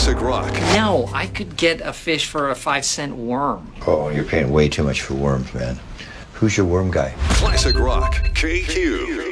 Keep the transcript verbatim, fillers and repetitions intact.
Classic rock. No, I could get a fish for a five cent worm. Oh, you're paying way too much for worms, man. Who's your worm guy? Classic rock. K Q.